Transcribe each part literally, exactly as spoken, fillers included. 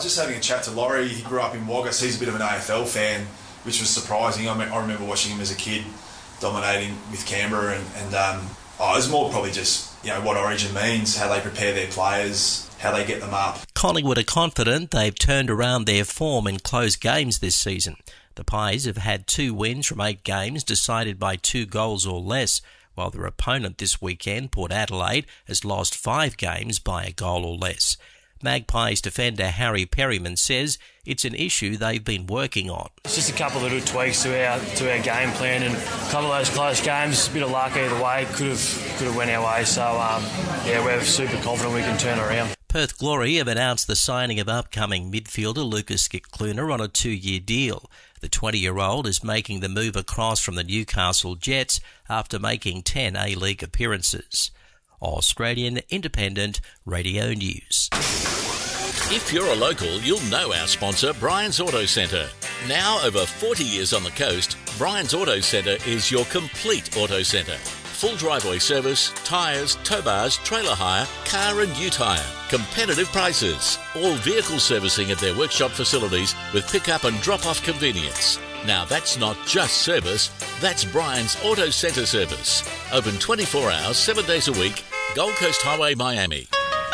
was just having a chat to Laurie. He grew up in Wagga, so he's a bit of an A F L fan, which was surprising. I, mean, I remember watching him as a kid, dominating with Canberra, and, and um, oh, it was more probably just, you know, what Origin means, how they prepare their players, how they get them up. Collingwood are confident they've turned around their form in close games this season. The Pies have had two wins from eight games decided by two goals or less, while their opponent this weekend, Port Adelaide, has lost five games by a goal or less. Magpies defender Harry Perryman says it's an issue they've been working on. It's just a couple of little tweaks to our to our game plan, and a couple of those close games, a bit of luck either way, could have could have went our way. So um, yeah, we're super confident we can turn around. Perth Glory have announced the signing of upcoming midfielder Lucas Skickluna on a two-year deal. The twenty-year-old is making the move across from the Newcastle Jets after making ten A-League appearances. Australian Independent Radio News. If you're a local, you'll know our sponsor, Brian's Auto Centre. Now over forty years on the coast, Brian's Auto Centre is your complete auto centre. Full driveway service, tyres, tow bars, trailer hire, car and ute hire. Competitive prices. All vehicle servicing at their workshop facilities with pick-up and drop-off convenience. Now that's not just service, that's Brian's Auto Centre service. Open twenty-four hours, seven days a week, Gold Coast Highway, Miami.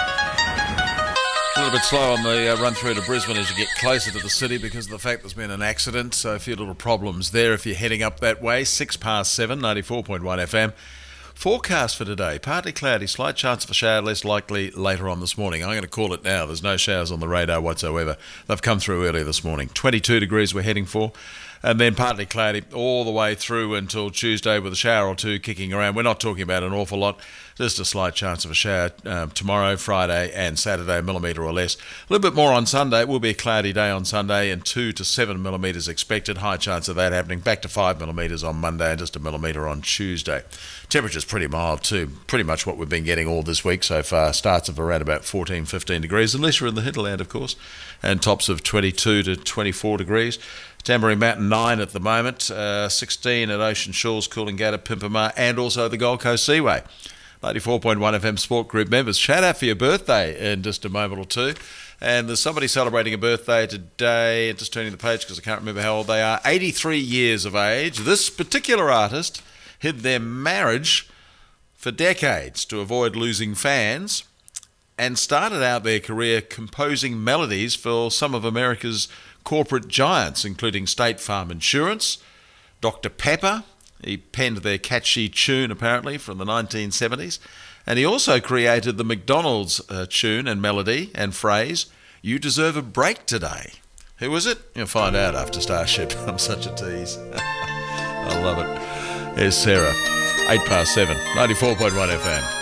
A little bit slow on the uh, run through to Brisbane as you get closer to the city because of the fact there's been an accident, so a few little problems there if you're heading up that way. Six past seven, ninety-four point one F M. Forecast for today, partly cloudy, slight chance of a shower, less likely later on this morning. I'm going to call it now. There's no showers on the radar whatsoever. They've come through early this morning. twenty-two degrees we're heading for. And then partly cloudy all the way through until Tuesday with a shower or two kicking around. We're not talking about an awful lot, just a slight chance of a shower um, tomorrow, Friday and Saturday, a millimetre or less. A little bit more on Sunday. It will be a cloudy day on Sunday and two to seven millimetres expected. High chance of that happening. Back to five millimetres on Monday and just a millimetre on Tuesday. Temperature's pretty mild too. Pretty much what we've been getting all this week so far. Starts of around about fourteen, fifteen degrees, unless you're in the hinterland, of course, and tops of twenty-two to twenty-four degrees. Tamborine Mountain nine at the moment, uh, sixteen at Ocean Shores, Coolangatta, Pimpamar, and also the Gold Coast Seaway. ninety-four point one F M Sport Group members, shout out for your birthday in just a moment or two. And there's somebody celebrating a birthday today, just turning the page because I can't remember how old they are, eighty-three years of age. This particular artist hid their marriage for decades to avoid losing fans and started out their career composing melodies for some of America's corporate giants, including State Farm Insurance, Doctor Pepper. He penned their catchy tune, apparently, from the nineteen seventies. And he also created the McDonald's uh, tune and melody and phrase, "You deserve a break today." Who was it? You'll find out after Starship. I'm such a tease. I love it. Here's Sarah. Eight past seven. ninety-four point one F M.